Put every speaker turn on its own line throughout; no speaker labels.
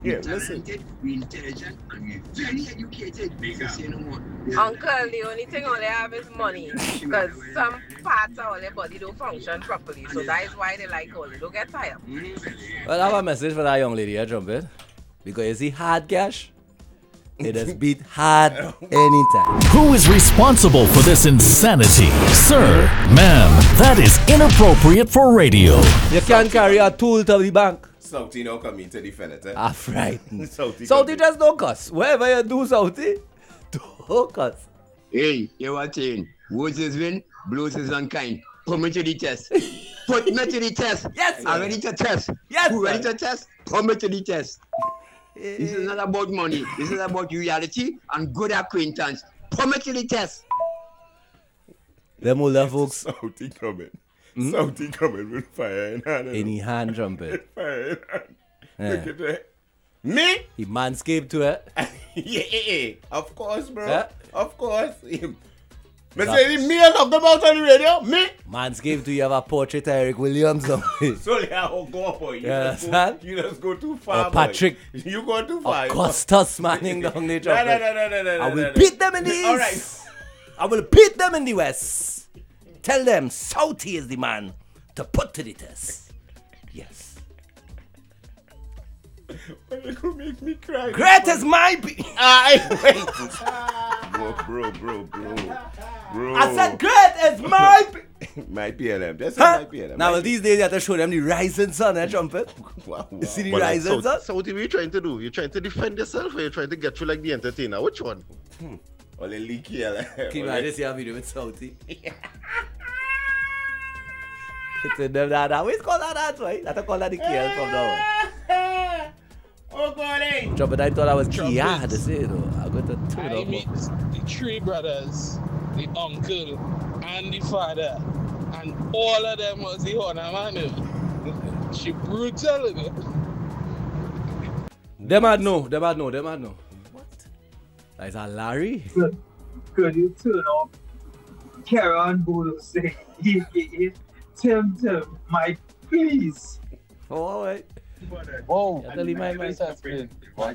Yeah,
We're
listen.
talented, we're intelligent, and we're very educated. So say no more.
Uncle, the only thing all they have is money. Because some parts of all their body don't function properly. So that is why they like all. They don't get tired.
Well, I have a message for that young lady here, Trumpet. Because you see, hard cash, it has beat hard anytime.
Who is responsible for this insanity? Sir, ma'am, that is inappropriate for radio.
You can't carry a tool to the bank.
Southie now come into defend it, eh?
Ah, frightened.
Southie
just don't cuss. Wherever you do, Southie, don't cuss.
Hey, you what saying? Words is win, blows is unkind. Put me to the test. Put me to the test.
Yes,
I'm ready to test.
Yes,
Who ready to test? Put me to the test. This is not about money. This is about reality and good acquaintance. Put me to the test.
Them older folks,
Southie coming. Southie coming with fire in hand.
any hand, Trumpet.
Fire in hand.
Yeah.
Look at that. Me?
He manscaped to it.
Yeah. Of course, bro.
Yeah.
Of course. Me say me I talk about on the radio. Me?
Manscaped to you have a portrait of Eric Williams.
Sorry, I will go for you. You just go too far.
Or Patrick.
Boy. You go too far.
Costas Manning down the
No.
Trumpet. I will beat them in the east.
All right.
I will beat them in the west. Tell them Southie is the man to put to the test. Yes.
You could make me cry.
Great is my
Wait. Bro.
I said great is my
My PLM. That's
Huh?
my PLM.
Now these days you have to show them the rising sun, eh, Trumpet?
Wow.
You see the
But
rising sun?
so what are you trying to do? You're trying to defend yourself or you're trying to get you like the entertainer? Which one?
Ole leaky LM.
Can you imagine see a video with Southie? It's in them that always call that way. That's call that the KL from now on.
Oh God, eh?
Trumpet, I thought I was key. I had to say it though. I got to turn
I
it
meet
off.
the three brothers, the uncle, and the father, and all of them was the honor man. She brutal, you know.
Them I know. What? That is a Larry?
Could you turn off Karen Bolo saying, Tim, Mike, please.
Oh, wait.
Whoa,
I tell you, my man.
What?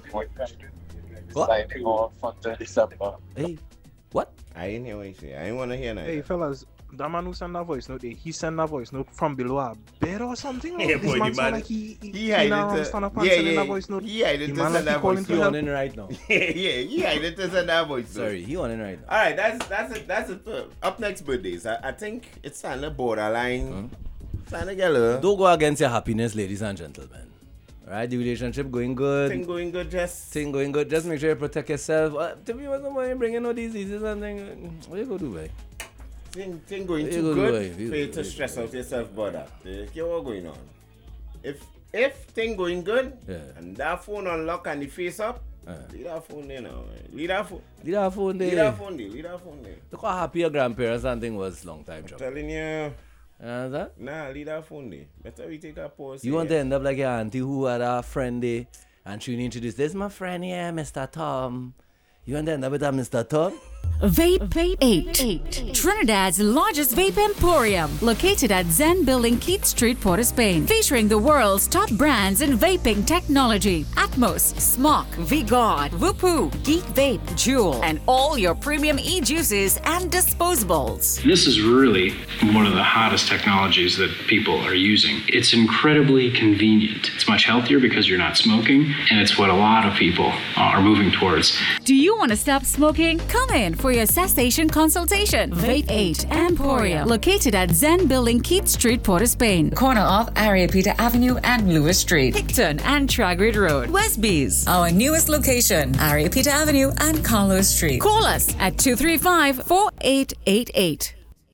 Hey, what?
I ain't hear what you say. I ain't want to hear that.
Hey, fellas, that man who sent that voice note, he sent that voice note from below a bed or something?
Yeah,
This
boy,
man
the
sound
man-
like he
hided
now
to-
stand up and sending that voice note.
He hided
The
to
man
send
like he
that
calling
voice
for
He
help.
on in right now.
Yeah, he hided to send that voice.
Sorry, he on in right now.
All right, that's it. Up next birthdays. I think it's kind of borderline. Kind of yellow.
Don't go against your happiness, ladies and gentlemen. Alright, the relationship going good.
Thing going good, just
Just make sure you protect yourself. To be honest, somebody bringing all diseases and things. What you go do, boy?
thing going
You
too
go
good
do
for you to stress out yourself about that. You what going on? If thing going good, and that phone unlock and the face up, leave that phone there now. Leave that phone there.
Look how happy your grandparents and thing was long time,
I'm
Chuck.
telling you.
That?
Nah, leave that phone there. Better we take a pause.
You want to end up like your auntie who had a friend there and she introduced, this is my friend here, Mr. Tom. You want to end up with a Mr. Tom?
Vape 8. Trinidad's largest vape emporium, located at Zen Building, Keith Street, Port of Spain, featuring the world's top brands in vaping technology: Atmos, Smok, V-God, Whoopoo, Geek Vape, Jewel, and all your premium e-juices and disposables.
This is really one of the hottest technologies that people are using. It's incredibly convenient. It's much healthier because you're not smoking, and it's what a lot of people are moving towards.
Do you want to stop smoking? Come in for your cessation consultation. Vape 8 Emporium, located at Zen Building, Keith Street, Port of Spain, corner of Ariapita Avenue and Lewis Street, Hickton and Tragrid Road, Westbees. Our newest location, Ariapita Avenue and Carlos Street. Call us at 235-4888.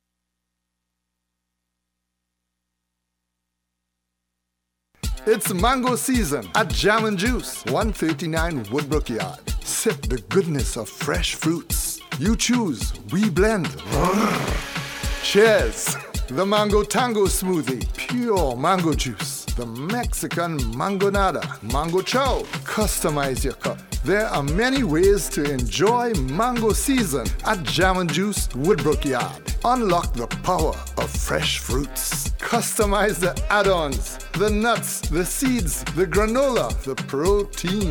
It's mango season at Jam and Juice, 139 Woodbrook Yard. Sip the goodness of fresh fruits. You choose, we blend. Cheers! The Mango Tango Smoothie, pure mango juice. The Mexican Mangonada, Mango Chow. Customize your cup. There are many ways to enjoy mango season at Jam and Juice Woodbrook Yard. Unlock the power of fresh fruits. Customize the add-ons, the nuts, the seeds, the granola, the protein.